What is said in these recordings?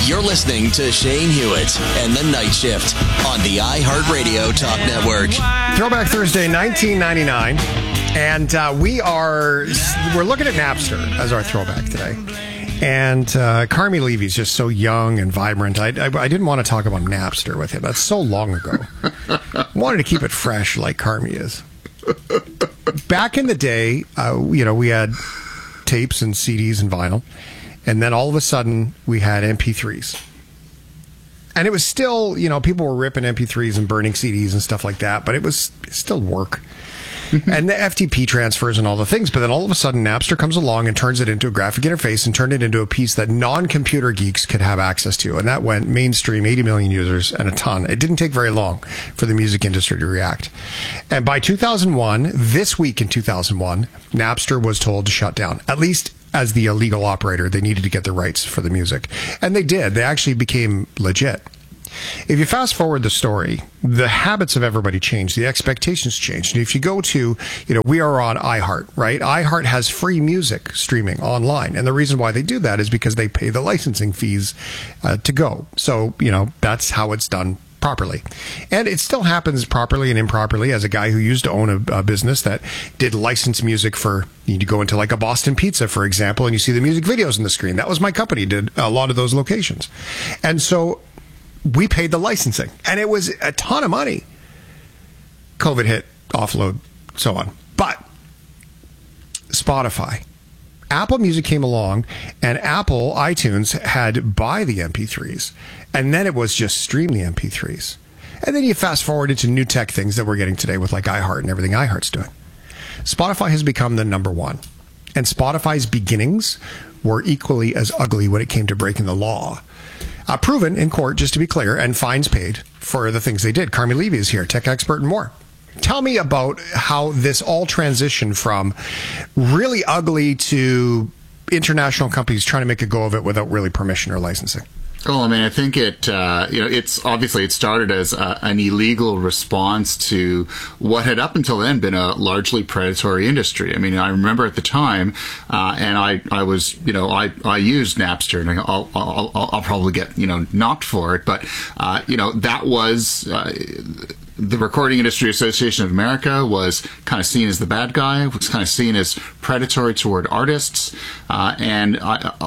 You're listening to Shane Hewitt and The Night Shift on the iHeartRadio Talk Network. Throwback Thursday, 1999. And we're looking at Napster as our throwback today. And Carmi Levy's just so young and vibrant. I didn't want to talk about Napster with him. That's so long ago. I wanted to keep it fresh like Carmi is. Back in the day, we had tapes and CDs and vinyl. And then all of a sudden, we had MP3s. And it was still, people were ripping MP3s and burning CDs and stuff like that. But it was still work. And the FTP transfers and all the things. But then all of a sudden, Napster comes along and turns it into a graphic interface and turned it into a piece that non-computer geeks could have access to. And that went mainstream, 80 million users and a ton. It didn't take very long for the music industry to react. And by 2001, this week in 2001, Napster was told to shut down. At least as the illegal operator, they needed to get the rights for the music. And they did. They actually became legit. If you fast forward the story, the habits of everybody changed. The expectations changed. And if you go to, we are on iHeart, right? iHeart has free music streaming online. And the reason why they do that is because they pay the licensing fees to go. So, that's how it's done properly. And it still happens properly and improperly. As a guy who used to own a business that did licensed music for, you go into like a Boston Pizza, for example, and you see the music videos on the screen. That was my company, did a lot of those locations. And so we paid the licensing, and it was a ton of money. COVID hit, offload, so on. But Spotify, Apple Music came along, and Apple iTunes had buy the MP3s, and then it was just stream the MP3s. And then you fast forward into new tech things that we're getting today with like iHeart and everything iHeart's doing. Spotify has become the number one, and Spotify's beginnings were equally as ugly when it came to breaking the law. Proven in court, just to be clear, and fines paid for the things they did. Carmi Levy is here, tech expert and more. Tell me about how this all transitioned from really ugly to international companies trying to make a go of it without really permission or licensing. Well, I think it's obviously it started as an illegal response to what had up until then been a largely predatory industry. I remember at the time, and I was, I used Napster, and I'll probably get, knocked for it, but, that was, the Recording Industry Association of America was kind of seen as the bad guy, was kind of seen as predatory toward artists, and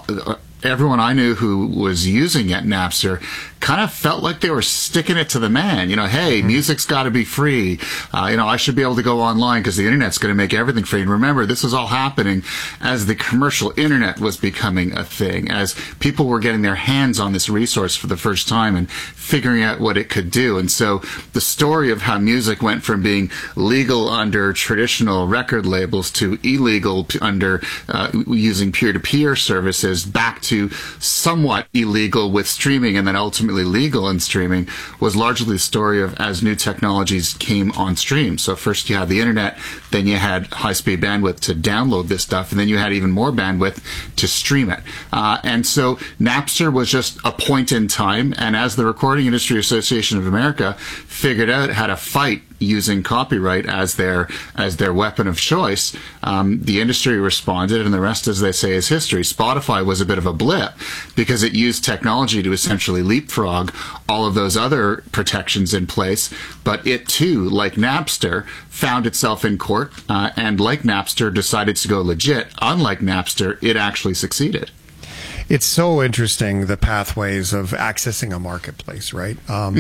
everyone I knew who was using it, Napster, kind of felt like they were sticking it to the man. Hey, music's got to be free. I should be able to go online because the internet's going to make everything free. And remember, this was all happening as the commercial internet was becoming a thing, as people were getting their hands on this resource for the first time and figuring out what it could do. And so the story of how music went from being legal under traditional record labels to illegal under using peer-to-peer services back to somewhat illegal with streaming and then ultimately legal in streaming was largely the story of as new technologies came on stream. So first you had the internet, then you had high-speed bandwidth to download this stuff, and then you had even more bandwidth to stream it. And so Napster was just a point in time, and as the Recording Industry Association of America figured out how to fight using copyright as their weapon of choice, the industry responded, and the rest, as they say, is history. Spotify was a bit of a blip because it used technology to essentially leapfrog all of those other protections in place, but it too, like Napster, found itself in court, and like Napster, decided to go legit. Unlike Napster, it actually succeeded. It's so interesting, the pathways of accessing a marketplace, right?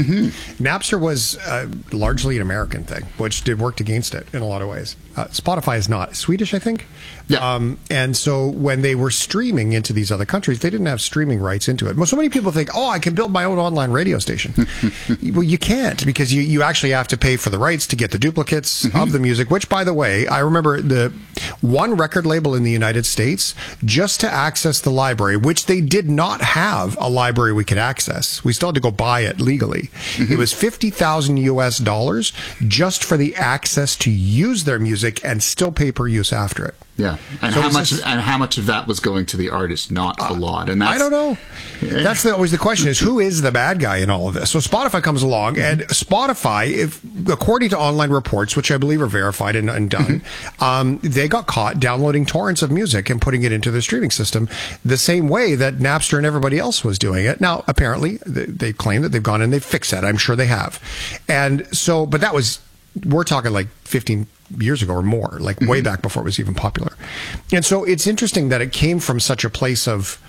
Napster was largely an American thing, which did work against it in a lot of ways. Spotify is not. Swedish, I think. Yeah. And so when they were streaming into these other countries, they didn't have streaming rights into it. Well, so many people think, I can build my own online radio station. Well, you can't, because you actually have to pay for the rights to get the duplicates of the music, which, by the way, I remember the one record label in the United States, just to access the library, which they did not have a library we could access. We still had to go buy it legally. It was $50,000 US just for the access to use their music and still pay per use after it. Yeah, and So how much of that was going to the artist? Not a lot, and that's, I don't know. That's always the question: is who is the bad guy in all of this? So Spotify comes along, and Spotify, according to online reports, which I believe are verified and done, they got caught downloading torrents of music and putting it into their streaming system, the same way that Napster and everybody else was doing it. Now, apparently, they claim that they've gone and they've fixed that. I'm sure they have, and so, but that was. We're talking like 15 years ago or more, like way back before it was even popular. And so it's interesting that it came from such a place of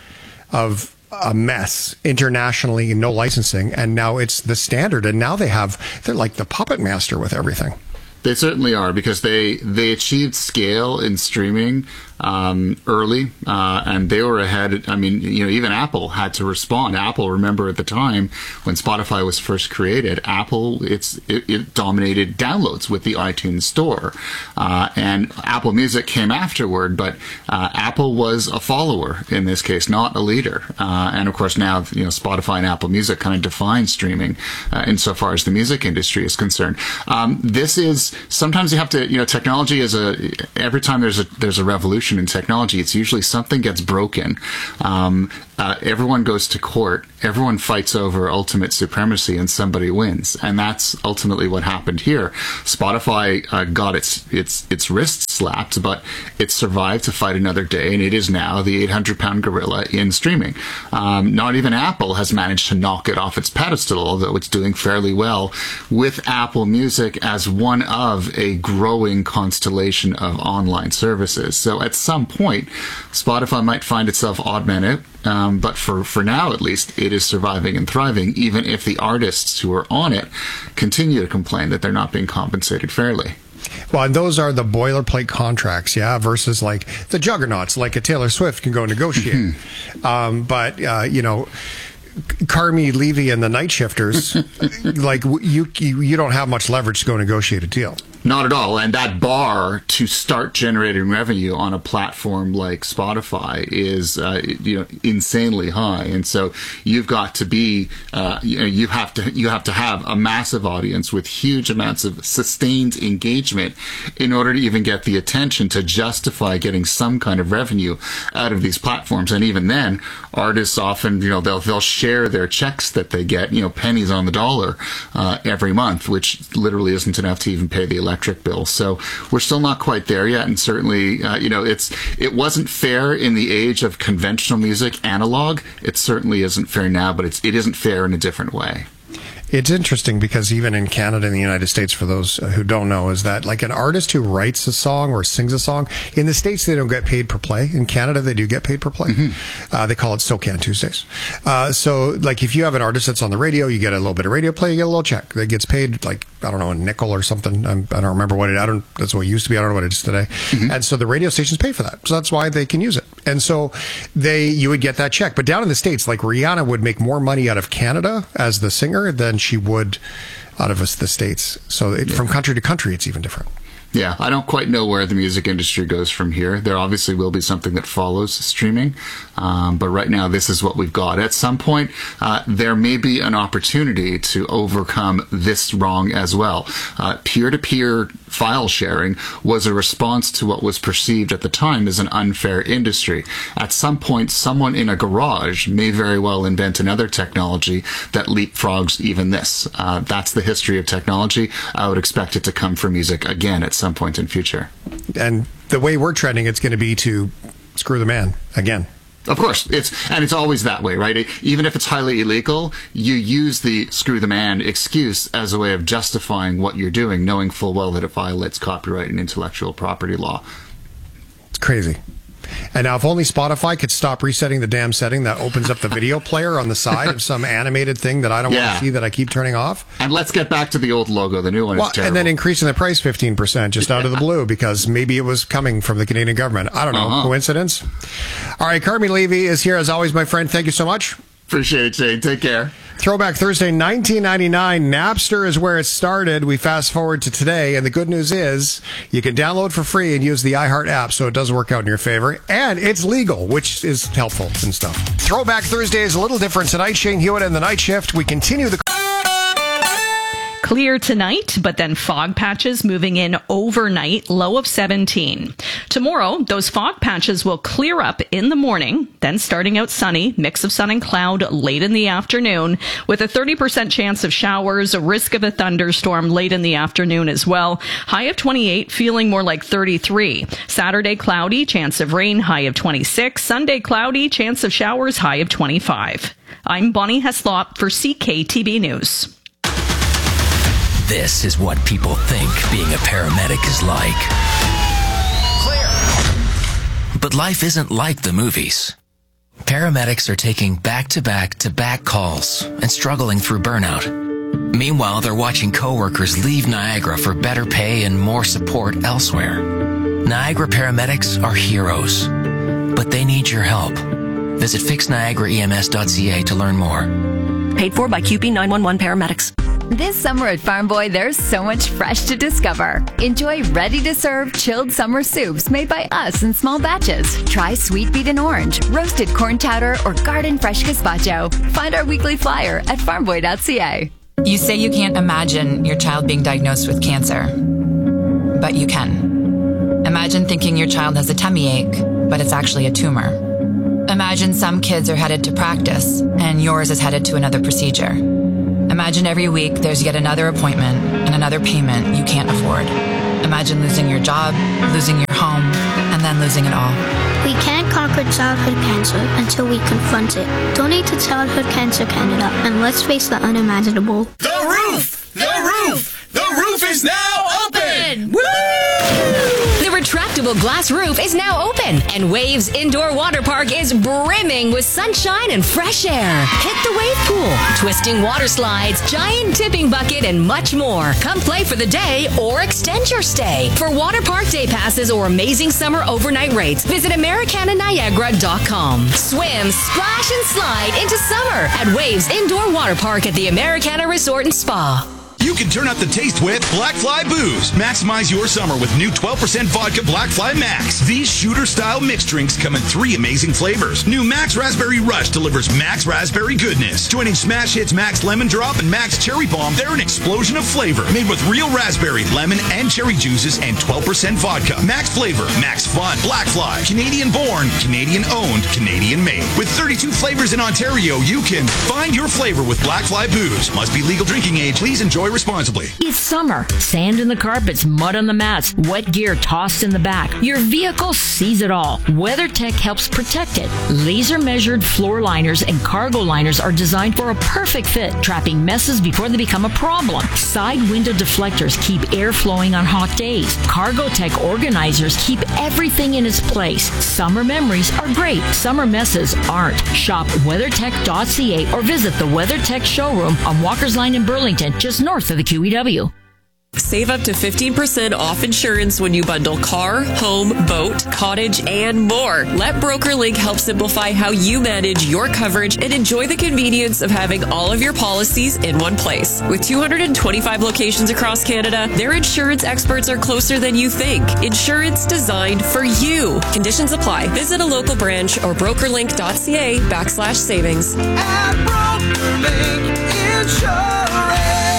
a mess internationally, no licensing, and now it's the standard. And now they're like the puppet master with everything. They certainly are, because they achieved scale in streaming early, and they were ahead. I mean, even Apple had to respond. Apple, remember at the time when Spotify was first created, Apple it dominated downloads with the iTunes Store, and Apple Music came afterward. But Apple was a follower in this case, not a leader. And of course now Spotify and Apple Music kind of define streaming insofar as the music industry is concerned. This is sometimes you have to technology is every time there's a revolution in technology, it's usually something gets broken. Everyone goes to court, everyone fights over ultimate supremacy, and somebody wins. And that's ultimately what happened here. Spotify got its wrists slapped, but it survived to fight another day, and it is now the 800-pound gorilla in streaming. Not even Apple has managed to knock it off its pedestal, although it's doing fairly well, with Apple Music as one of a growing constellation of online services. So at some point, Spotify might find itself odd man out. But for now, at least, it is surviving and thriving, even if the artists who are on it continue to complain that they're not being compensated fairly. Well, and those are the boilerplate contracts, yeah, versus like the juggernauts, like a Taylor Swift can go negotiate. But Carmi Levy and the Night Shifters, like you don't have much leverage to go negotiate a deal. Not at all. And that bar to start generating revenue on a platform like Spotify is, insanely high. And so you've got to be, you have to have a massive audience with huge amounts of sustained engagement in order to even get the attention to justify getting some kind of revenue out of these platforms. And even then, artists often, they'll share their checks that they get, pennies on the dollar, every month, which literally isn't enough to even pay the electric bill. So we're still not quite there yet, and certainly, it wasn't fair in the age of conventional music, analog. It certainly isn't fair now, but it isn't fair in a different way. It's interesting because even in Canada and the United States, for those who don't know, is that like an artist who writes a song or sings a song, in the States, they don't get paid per play. In Canada, they do get paid per play. They call it SoCan Tuesdays. So like if you have an artist that's on the radio, you get a little bit of radio play, you get a little check. That gets paid like, I don't know, a nickel or something. I don't remember what that's what it used to be. I don't know what it is today. And so the radio stations pay for that. So that's why they can use it. And so you would get that check. But down in the States, like Rihanna would make more money out of Canada as the singer than she would out of the States. So from country to country, it's even different. Yeah, I don't quite know where the music industry goes from here. There obviously will be something that follows streaming, but right now this is what we've got. At some point, there may be an opportunity to overcome this wrong as well. Peer-to-peer file sharing was a response to what was perceived at the time as an unfair industry. At some point, someone in a garage may very well invent another technology that leapfrogs even this. That's the history of technology. I would expect it to come for music again at some point in future. And the way we're trending, it's going to be to screw the man again. Of course, it's always that way, right? Even if it's highly illegal, you use the screw the man excuse as a way of justifying what you're doing, knowing full well that it violates copyright and intellectual property law. It's crazy. And now if only Spotify could stop resetting the damn setting that opens up the video player on the side of some animated thing that I don't want to see that I keep turning off. And let's get back to the old logo. The new one is terrible. And then increasing the price 15% just out of the blue because maybe it was coming from the Canadian government. I don't know. Coincidence? All right. Carmi Levy is here as always, my friend. Thank you so much. Appreciate it, Shane. Take care. Throwback Thursday, 1999. Napster is where it started. We fast forward to today, and the good news is you can download for free and use the iHeart app, so it does work out in your favor. And it's legal, which is helpful and stuff. Throwback Thursday is a little different tonight. Shane Hewitt and the Night Shift. We continue the clear tonight, but then fog patches moving in overnight, low of 17. Tomorrow, those fog patches will clear up in the morning, then starting out sunny, mix of sun and cloud late in the afternoon, with a 30% chance of showers, a risk of a thunderstorm late in the afternoon as well. High of 28, feeling more like 33. Saturday, cloudy, chance of rain, high of 26. Sunday, cloudy, chance of showers, high of 25. I'm Bonnie Heslop for CKTB News. This is what people think being a paramedic is like. Clear. But life isn't like the movies. Paramedics are taking back-to-back-to-back calls and struggling through burnout. Meanwhile, they're watching coworkers leave Niagara for better pay and more support elsewhere. Niagara paramedics are heroes, but they need your help. Visit fixniagaraems.ca to learn more. Paid for by QP 911 paramedics. This summer at Farm Boy, there's so much fresh to discover. Enjoy ready-to-serve chilled summer soups made by us in small batches. Try sweet beet and orange, roasted corn chowder, or garden fresh gazpacho. Find our weekly flyer at farmboy.ca. You say you can't imagine your child being diagnosed with cancer, but you can. Imagine thinking your child has a tummy ache, but it's actually a tumor. Imagine some kids are headed to practice, and yours is headed to another procedure. Imagine every week there's yet another appointment and another payment you can't afford. Imagine losing your job, losing your home, and then losing it all. We can't conquer childhood cancer until we confront it. Donate to Childhood Cancer Canada, and let's face the unimaginable. The roof! The roof! The roof is now open! Woo! The retractable glass roof is now open, and Waves Indoor Water Park is brimming with sunshine and fresh air. Hit the wave pool, twisting water slides, giant tipping bucket, and much more. Come play for the day or extend your stay. For water park day passes or amazing summer overnight rates, visit AmericanaNiagara.com. Swim, splash, and slide into summer at Waves Indoor Water Park at the Americana Resort and Spa. You can turn up the taste with Black Fly Booze. Maximize your summer with new 12% vodka Black Fly Max. These shooter-style mixed drinks come in 3 amazing flavors. New Max Raspberry Rush delivers Max Raspberry goodness. Joining Smash Hits Max Lemon Drop and Max Cherry Bomb, they're an explosion of flavor. Made with real raspberry, lemon, and cherry juices and 12% vodka. Max Flavor, Max Fun, Black Fly. Canadian born, Canadian owned, Canadian made. With 32 flavors in Ontario, you can find your flavor with Black Fly Booze. Must be legal drinking age. Please enjoy responsibly. It's summer. Sand in the carpets, mud on the mats, wet gear tossed in the back. Your vehicle sees it all. WeatherTech helps protect it. Laser measured floor liners and cargo liners are designed for a perfect fit, trapping messes before they become a problem. Side window deflectors keep air flowing on hot days. CargoTech organizers keep everything in its place. Summer memories are great. Summer messes aren't. Shop WeatherTech.ca or visit the WeatherTech showroom on Walker's Line in Burlington, just north of the QEW. Save up to 15% off insurance when you bundle car, home, boat, cottage, and more. Let BrokerLink help simplify how you manage your coverage and enjoy the convenience of having all of your policies in one place. With 225 locations across Canada, their insurance experts are closer than you think. Insurance designed for you. Conditions apply. Visit a local branch or brokerlink.ca/savings. At BrokerLink Insurance.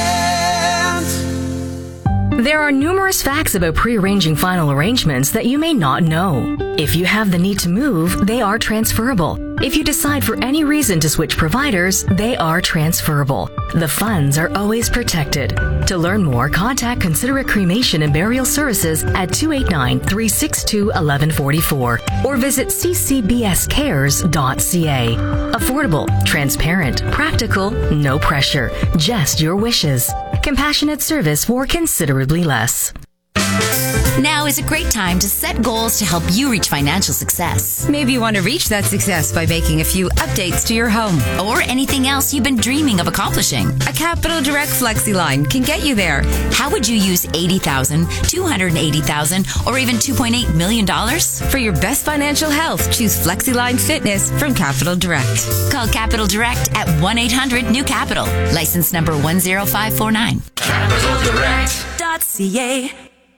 There are numerous facts about pre-arranging final arrangements that you may not know. If you have the need to move, they are transferable. If you decide for any reason to switch providers, they are transferable. The funds are always protected. To learn more, contact Considerate Cremation and Burial Services at 289-362-1144 or visit ccbscares.ca. Affordable, transparent, practical, no pressure, just your wishes. Compassionate service for considerably less. Now is a great time to set goals to help you reach financial success. Maybe you want to reach that success by making a few updates to your home. Or anything else you've been dreaming of accomplishing. A Capital Direct FlexiLine can get you there. How would you use $80,000, $280,000, or even $2.8 million? For your best financial health, choose FlexiLine Fitness from Capital Direct. Call Capital Direct at 1-800-NEW-CAPITAL. License number 10549. CapitalDirect.ca.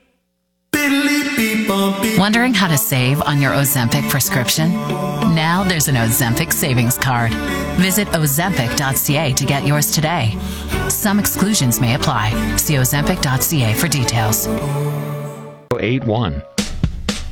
Wondering how to save on your Ozempic prescription? Now there's an Ozempic savings card. Visit Ozempic.ca to get yours today. Some exclusions may apply. See Ozempic.ca for details. 81.